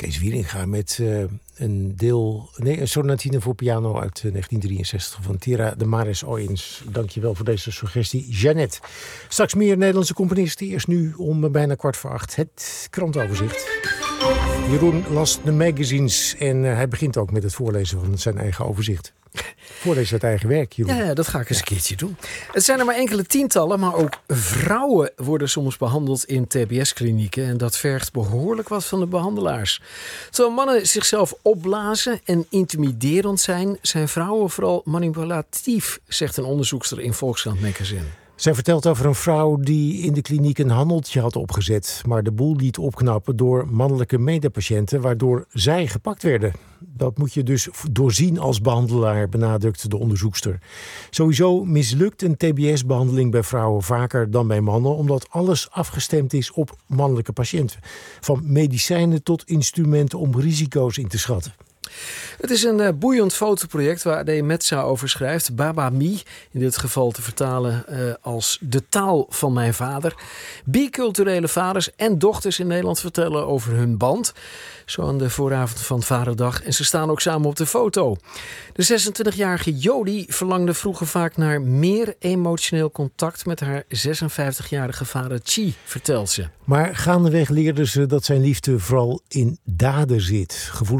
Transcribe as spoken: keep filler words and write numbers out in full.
Kees Wieringa met uh, een deel, nee, een sonatine voor piano uit uh, negentien drieënzestig van Tira de Maris Oyens. Dankjewel voor deze suggestie, Jeannette. Straks meer Nederlandse componisten. Eerst nu om uh, bijna kwart voor acht het krantoverzicht. Jeroen las de magazines en uh, hij begint ook met het voorlezen van zijn eigen overzicht. Voorlezen het eigen werk, Jeroen. Ja, dat ga ik eens een keertje doen. Het zijn er maar enkele tientallen, maar ook vrouwen worden soms behandeld in T B S-klinieken. En dat vergt behoorlijk wat van de behandelaars. Terwijl mannen zichzelf opblazen en intimiderend zijn, zijn vrouwen vooral manipulatief, zegt een onderzoekster in Volkskrant Magazine. Zij vertelt over een vrouw die in de kliniek een handeltje had opgezet, maar de boel liet opknappen door mannelijke medepatiënten, waardoor zij gepakt werden. Dat moet je dus doorzien als behandelaar, benadrukt de onderzoekster. Sowieso mislukt een T B S-behandeling bij vrouwen vaker dan bij mannen, omdat alles afgestemd is op mannelijke patiënten. Van medicijnen tot instrumenten om risico's in te schatten. Het is een uh, boeiend fotoproject waar de Metza over schrijft. Baba Mi, in dit geval te vertalen uh, als de taal van mijn vader. Biculturele vaders en dochters in Nederland vertellen over hun band. Zo aan de vooravond van Vaderdag. En ze staan ook samen op de foto. De zesentwintigjarige Jody verlangde vroeger vaak naar meer emotioneel contact met haar zesenvijftigjarige vader Chi, vertelt ze. Maar gaandeweg leerde ze dat zijn liefde vooral in daden zit. Gevoel